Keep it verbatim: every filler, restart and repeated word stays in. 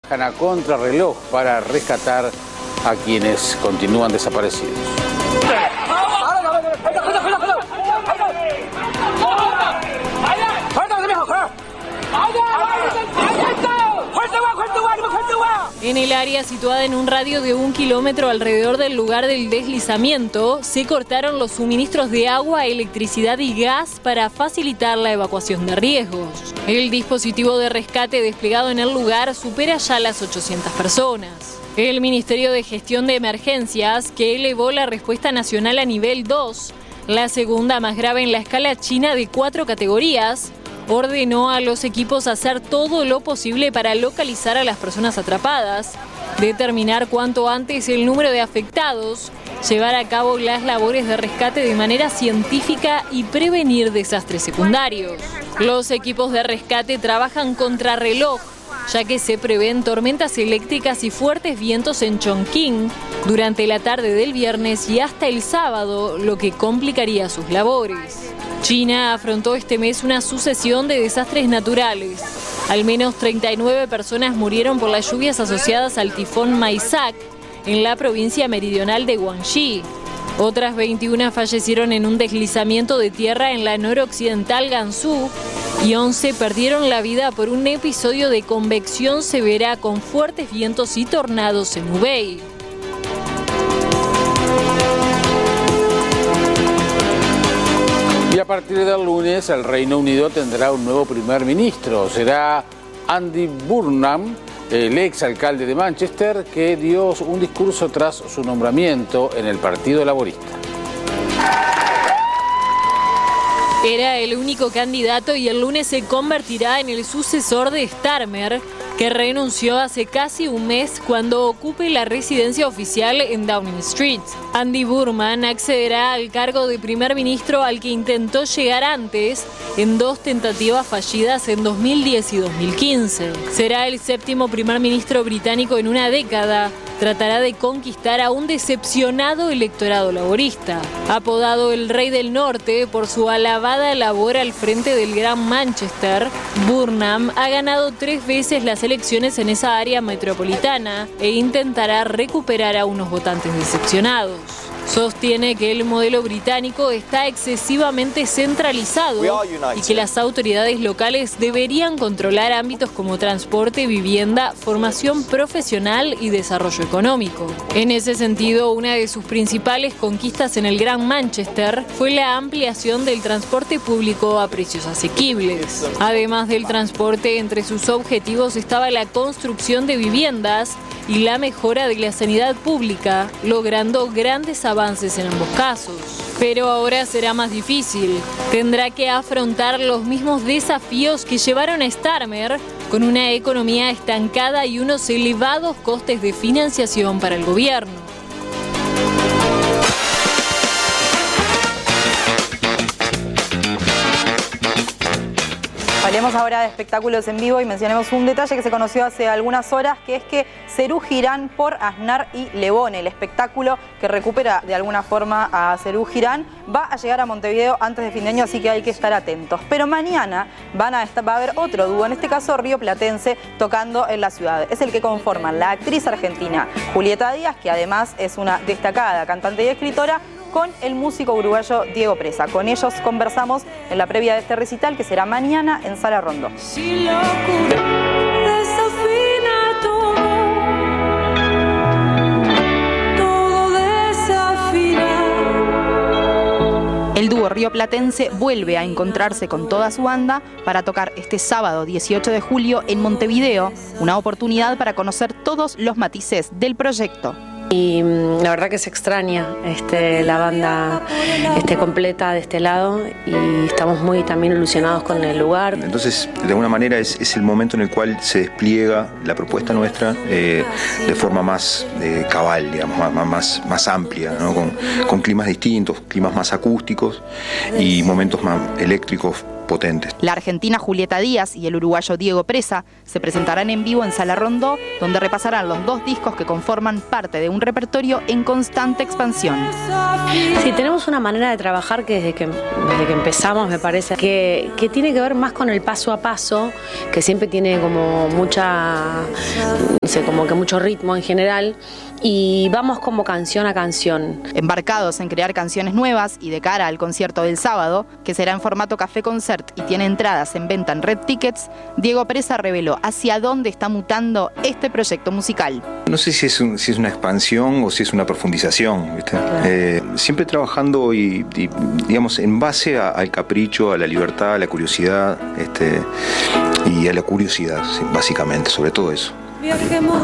trabajan a contrarreloj para rescatar a quienes continúan desaparecidos. En el área situada en un radio de un kilómetro alrededor del lugar del deslizamiento, se cortaron los suministros de agua, electricidad y gas para facilitar la evacuación de riesgos. El dispositivo de rescate desplegado en el lugar supera ya las ochocientas personas. El Ministerio de Gestión de Emergencias, que elevó la respuesta nacional a nivel dos, la segunda más grave en la escala china de cuatro categorías, ordenó a los equipos hacer todo lo posible para localizar a las personas atrapadas, determinar cuanto antes el número de afectados, llevar a cabo las labores de rescate de manera científica y prevenir desastres secundarios. Los equipos de rescate trabajan contrarreloj, ya que se prevén tormentas eléctricas y fuertes vientos en Chongqing durante la tarde del viernes y hasta el sábado, lo que complicaría sus labores. China afrontó este mes una sucesión de desastres naturales. Al menos treinta y nueve personas murieron por las lluvias asociadas al tifón Maisak en la provincia meridional de Guangxi. Otras veintiuna fallecieron en un deslizamiento de tierra en la noroccidental Gansu y once perdieron la vida por un episodio de convección severa con fuertes vientos y tornados en Hubei. Y a partir del lunes el Reino Unido tendrá un nuevo primer ministro. Será Andy Burnham, el ex alcalde de Manchester, que dio un discurso tras su nombramiento en el Partido Laborista. Era el único candidato y el lunes se convertirá en el sucesor de Starmer, que renunció hace casi un mes cuando ocupe la residencia oficial en Downing Street. Andy Burnham accederá al cargo de primer ministro al que intentó llegar antes en dos tentativas fallidas en dos mil diez y dos mil quince. Será el séptimo primer ministro británico en una década. Tratará de conquistar a un decepcionado electorado laborista. Apodado el Rey del Norte por su alabada labor al frente del Gran Manchester, Burnham ha ganado tres veces las elecciones en esa área metropolitana e intentará recuperar a unos votantes decepcionados. Sostiene que el modelo británico está excesivamente centralizado y que las autoridades locales deberían controlar ámbitos como transporte, vivienda, formación profesional y desarrollo económico. En ese sentido, una de sus principales conquistas en el Gran Manchester fue la ampliación del transporte público a precios asequibles. Además del transporte, entre sus objetivos estaba la construcción de viviendas y la mejora de la sanidad pública, logrando grandes avances en ambos casos. Pero ahora será más difícil. Tendrá que afrontar los mismos desafíos que llevaron a Starmer, con una economía estancada y unos elevados costes de financiación para el gobierno. Hablemos ahora de espectáculos en vivo y mencionemos un detalle que se conoció hace algunas horas, que es que Serú Girán por Aznar y Lebón, el espectáculo que recupera de alguna forma a Serú Girán, va a llegar a Montevideo antes de fin de año, así que hay que estar atentos. Pero mañana van a estar, va a haber otro dúo, en este caso rioplatense, tocando en la ciudad. Es el que conforman la actriz argentina Julieta Díaz, que además es una destacada cantante y escritora, con el músico uruguayo Diego Presa. Con ellos conversamos en la previa de este recital que será mañana en Sala Rondó. El dúo rioplatense vuelve a encontrarse con toda su banda para tocar este sábado dieciocho de julio en Montevideo, una oportunidad para conocer todos los matices del proyecto. Y la verdad que se extraña este, la banda este, completa de este lado y estamos muy también ilusionados con el lugar. Entonces, de alguna manera es, es el momento en el cual se despliega la propuesta nuestra eh, de forma más eh, cabal, digamos, más, más, más amplia, ¿no? con, con climas distintos, climas más acústicos y momentos más eléctricos potentes. La argentina Julieta Díaz y el uruguayo Diego Presa se presentarán en vivo en Sala Rondó, donde repasarán los dos discos que conforman parte de un repertorio en constante expansión. Sí, tenemos una manera de trabajar que desde que, desde que empezamos me parece que, que tiene que ver más con el paso a paso, que siempre tiene como mucha, no sé, como que mucho ritmo en general, y vamos como canción a canción. Embarcados en crear canciones nuevas y de cara al concierto del sábado, que será en formato café concert y tiene entradas en venta en Red Tickets, Diego Presa reveló hacia dónde está mutando este proyecto musical. No sé si es, un, si es una expansión o si es una profundización, ¿viste? Claro. Eh, siempre trabajando y, y digamos en base a, al capricho, a la libertad, a la curiosidad, este, y a la curiosidad, sí, básicamente, sobre todo eso.